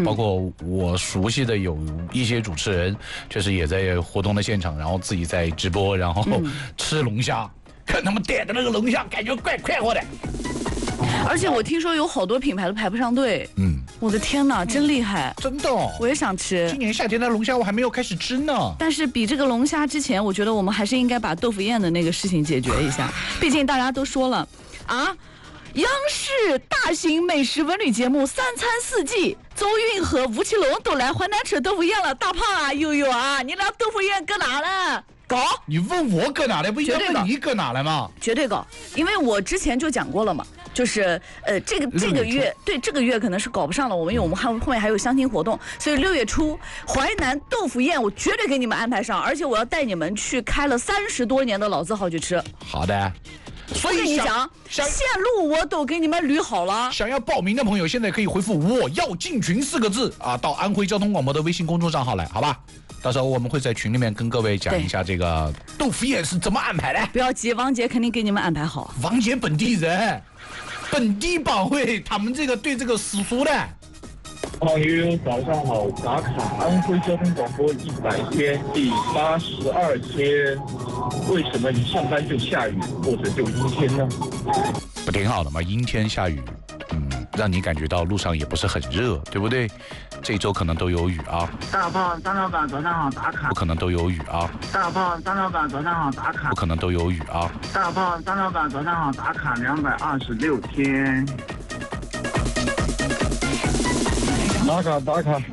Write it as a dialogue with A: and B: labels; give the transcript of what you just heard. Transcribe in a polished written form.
A: 包括我熟悉的有一些主持人，就是也在活动的现场，然后自己在直播，然后吃龙虾，看他们点的那个龙虾，感觉怪快活的。
B: 而且我听说有好多品牌都排不上队。我的天哪，真厉害！
A: 真的，
B: 我也想吃。
A: 今年夏天的龙虾我还没有开始吃呢。
B: 但是比这个龙虾之前，我觉得我们还是应该把豆腐宴的那个事情解决一下。毕竟大家都说了啊，央视大型美食文旅节目三餐四季，周韵和吴奇隆都来淮南吃豆腐宴了。大胖啊，悠悠啊，你俩豆腐宴搁哪了？搞？
A: 你问我搁哪来，不应该问你搁哪来吗？
B: 绝对搞，因为我之前就讲过了嘛。就是这个月，对，这个月可能是搞不上了，因为我们后面还有相亲活动，所以6月初淮南豆腐宴我绝对给你们安排上，而且我要带你们去开了30多年的老字号去吃。
A: 好的。所以
B: 我跟你讲，线路我都给你们捋好了。
A: 想要报名的朋友，现在可以回复“我要进群”4个字啊，到安徽交通广播的微信公众账号来，好吧？到时候我们会在群里面跟各位讲一下这个豆腐宴是怎么安排的。
B: 不要急，王杰肯定给你们安排好。
A: 王杰本地人，本地帮会，他们这个对这个死熟的。
C: 网友早上好，打卡安徽交通广播100天第82天，为什么一上班就下雨或者就阴天呢？
A: 不挺好的吗？阴天下雨，让你感觉到路上也不是很热，对不对？这周可能都有雨啊。
D: 大胖张老板早上好，打卡。
A: 不可能都有雨啊。
D: 大胖张老板早上好，打卡。
A: 不可能都有雨啊。
D: 大胖张老板早上好，打卡226天。
C: 打卡，